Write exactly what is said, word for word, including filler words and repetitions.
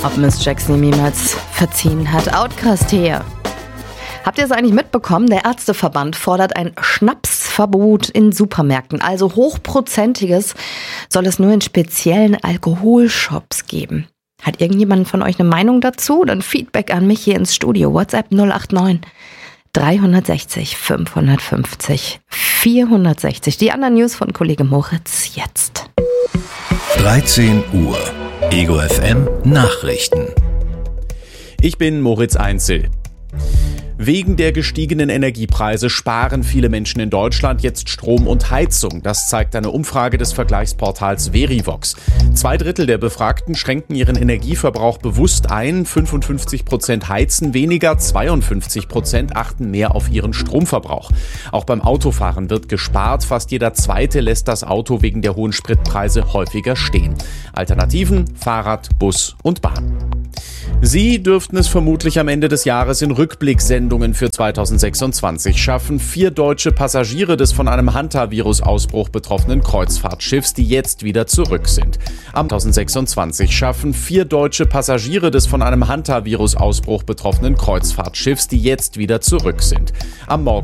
ob Miss Jackson ihm jemals verziehen hat. Outcast hier. Habt ihr es eigentlich mitbekommen? Der Ärzteverband fordert ein Schnapsverbot in Supermärkten. Also hochprozentiges soll es nur in speziellen Alkoholshops geben. Hat irgendjemand von euch eine Meinung dazu? Dann Feedback an mich hier ins Studio. WhatsApp null acht neun dreihundertsechzig fünfhundertfünfzig vierhundertsechzig. Die anderen News von Kollege Moritz jetzt. dreizehn Uhr. Ego F M Nachrichten. Ich bin Moritz Einzel. Wegen der gestiegenen Energiepreise sparen viele Menschen in Deutschland jetzt Strom und Heizung. Das zeigt eine Umfrage des Vergleichsportals Verivox. Zwei Drittel der Befragten schränken ihren Energieverbrauch bewusst ein. fünfundfünfzig Prozent heizen weniger, zweiundfünfzig Prozent achten mehr auf ihren Stromverbrauch. Auch beim Autofahren wird gespart. Fast jeder Zweite lässt das Auto wegen der hohen Spritpreise häufiger stehen. Alternativen: Fahrrad, Bus und Bahn. Sie dürften es vermutlich am Ende des Jahres in Rückblicksendungen für zweitausendsechsundzwanzig schaffen. Vier deutsche Passagiere des von einem Hantavirus-Ausbruch betroffenen Kreuzfahrtschiffs, die jetzt wieder zurück sind. Am zweitausendsechsundzwanzig schaffen vier deutsche Passagiere des von einem Hantavirus-Ausbruch betroffenen Kreuzfahrtschiffs, die jetzt wieder zurück sind. Am Morgen